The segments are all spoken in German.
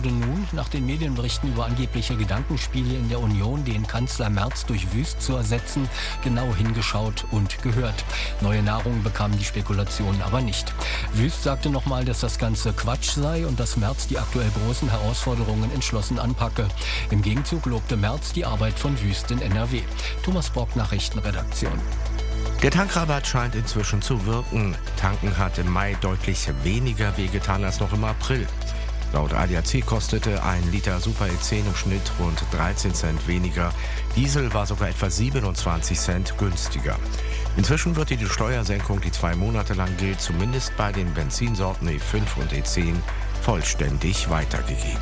wurde nun nach den Medienberichten über angebliche Gedankenspiele in der Union, den Kanzler Merz durch Wüst zu ersetzen, genau hingeschaut und gehört. Neue Nahrung bekamen die Spekulationen aber nicht. Wüst sagte nochmal, dass das Ganze Quatsch sei und dass Merz die aktuell großen Herausforderungen entschlossen anpacke. Im Gegenzug lobte Merz die Arbeit von Wüst in NRW. Thomas Bock, Nachrichtenredaktion. Der Tankrabatt scheint inzwischen zu wirken. Tanken hat im Mai deutlich weniger wehgetan als noch im April. Laut ADAC kostete ein Liter Super E10 im Schnitt rund 13 Cent weniger. Diesel war sogar etwa 27 Cent günstiger. Inzwischen wird die Steuersenkung, die 2 Monate lang gilt, zumindest bei den Benzinsorten E5 und E10 vollständig weitergegeben.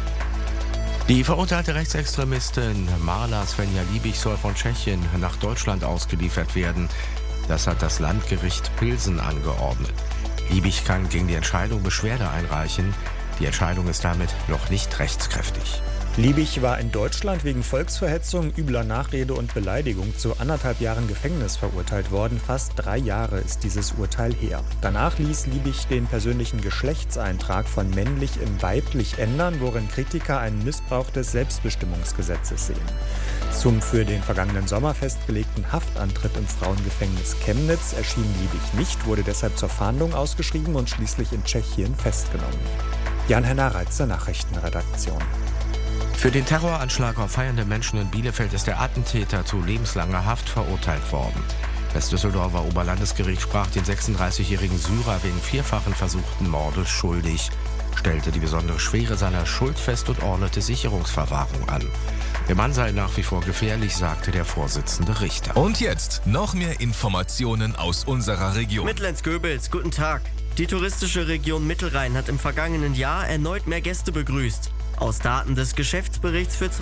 Die verurteilte Rechtsextremistin Marla Svenja Liebig soll von Tschechien nach Deutschland ausgeliefert werden. Das hat das Landgericht Pilsen angeordnet. Liebig kann gegen die Entscheidung Beschwerde einreichen. Die Entscheidung ist damit noch nicht rechtskräftig. Liebig war in Deutschland wegen Volksverhetzung, übler Nachrede und Beleidigung zu 1,5 Jahren Gefängnis verurteilt worden. Fast 3 Jahre ist dieses Urteil her. Danach ließ Liebig den persönlichen Geschlechtseintrag von männlich in weiblich ändern, worin Kritiker einen Missbrauch des Selbstbestimmungsgesetzes sehen. Zum für den vergangenen Sommer festgelegten Haftantritt im Frauengefängnis Chemnitz erschien Liebig nicht, wurde deshalb zur Fahndung ausgeschrieben und schließlich in Tschechien festgenommen. Jan-Henner Reitzer, Nachrichtenredaktion. Für den Terroranschlag auf feiernde Menschen in Bielefeld ist der Attentäter zu lebenslanger Haft verurteilt worden. Das Düsseldorfer Oberlandesgericht sprach den 36-jährigen Syrer wegen 4-fachen versuchten Mordes schuldig, stellte die besondere Schwere seiner Schuld fest und ordnete Sicherungsverwahrung an. Der Mann sei nach wie vor gefährlich, sagte der Vorsitzende Richter. Und jetzt noch mehr Informationen aus unserer Region. Mittellenz-Göbels, guten Tag. Die touristische Region Mittelrhein hat im vergangenen Jahr erneut mehr Gäste begrüßt. Aus Daten des Geschäftsberichts für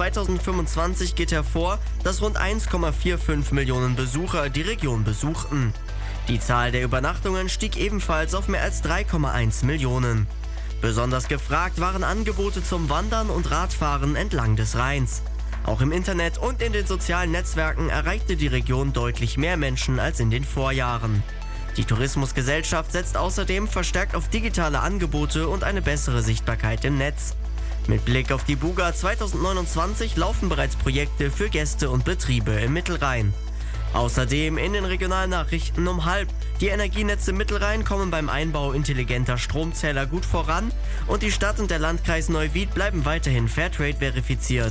2025 geht hervor, dass rund 1,45 Millionen Besucher die Region besuchten. Die Zahl der Übernachtungen stieg ebenfalls auf mehr als 3,1 Millionen. Besonders gefragt waren Angebote zum Wandern und Radfahren entlang des Rheins. Auch im Internet und in den sozialen Netzwerken erreichte die Region deutlich mehr Menschen als in den Vorjahren. Die Tourismusgesellschaft setzt außerdem verstärkt auf digitale Angebote und eine bessere Sichtbarkeit im Netz. Mit Blick auf die Buga 2029 laufen bereits Projekte für Gäste und Betriebe im Mittelrhein. Außerdem in den Regionalnachrichten um 12:30. Die Energienetze im Mittelrhein kommen beim Einbau intelligenter Stromzähler gut voran und die Stadt und der Landkreis Neuwied bleiben weiterhin Fairtrade verifiziert.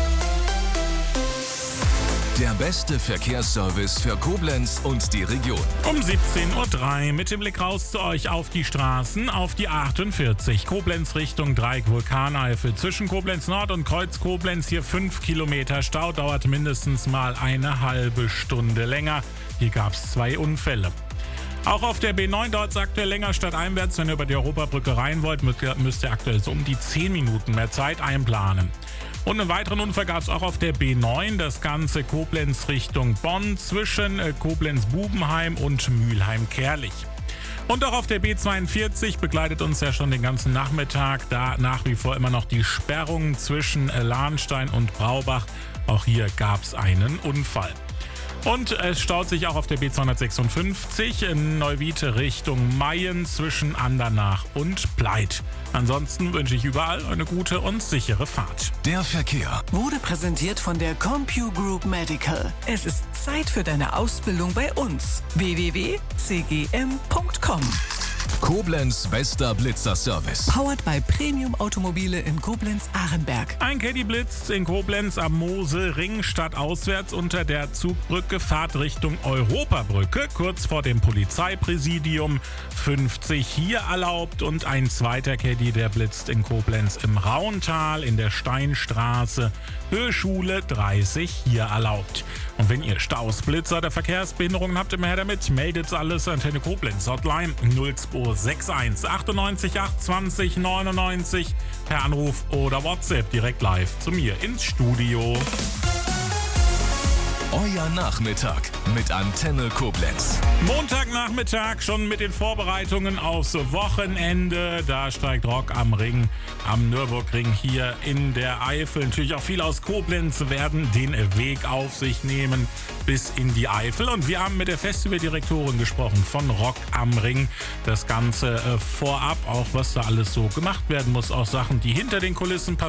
Der beste Verkehrsservice für Koblenz und die Region. Um 17:03 Uhr mit dem Blick raus zu euch auf die Straßen, auf die 48. Koblenz Richtung Dreieck Vulkaneifel. Zwischen Koblenz Nord und Kreuz Koblenz hier 5 Kilometer Stau, dauert mindestens mal eine halbe Stunde länger. Hier gab es 2 Unfälle. Auch auf der B9 dort ist aktuell länger stadteinwärts. Wenn ihr über die Europabrücke rein wollt, müsst ihr aktuell so um die 10 Minuten mehr Zeit einplanen. Und einen weiteren Unfall gab es auch auf der B9, das Ganze Koblenz Richtung Bonn zwischen Koblenz-Bubenheim und Mülheim-Kerlich. Und auch auf der B42 begleitet uns ja schon den ganzen Nachmittag, da nach wie vor immer noch die Sperrung zwischen Lahnstein und Braubach. Auch hier gab es einen Unfall. Und es staut sich auch auf der B256 in Neuwied Richtung Mayen zwischen Andernach und Pleit. Ansonsten wünsche ich überall eine gute und sichere Fahrt. Der Verkehr wurde präsentiert von der CompuGroup Medical. Es ist Zeit für deine Ausbildung bei uns. www.cgm.com. Koblenz bester Blitzer-Service. Powered by Premium Automobile in Koblenz-Ahrenberg. Ein Caddy blitzt in Koblenz am Moselring stadtauswärts unter der Zugbrücke, Fahrt Richtung Europabrücke, kurz vor dem Polizeipräsidium. 50 hier erlaubt und ein zweiter Caddy, der blitzt in Koblenz im Rauntal in der Steinstraße, Höheschule 30 hier erlaubt. Und wenn ihr Staus, Blitzer oder Verkehrsbehinderungen habt, immer her damit, meldet alles Antenne Koblenz Hotline 0261 98 820 99 per Anruf oder WhatsApp direkt live zu mir ins Studio. Euer Nachmittag mit Antenne Koblenz. Montagnachmittag schon mit den Vorbereitungen aufs Wochenende. Da steigt Rock am Ring, am Nürburgring hier in der Eifel. Natürlich auch viele aus Koblenz werden den Weg auf sich nehmen bis in die Eifel. Und wir haben mit der Festivaldirektorin gesprochen von Rock am Ring. Das Ganze vorab, auch was da alles so gemacht werden muss, auch Sachen, die hinter den Kulissen passieren.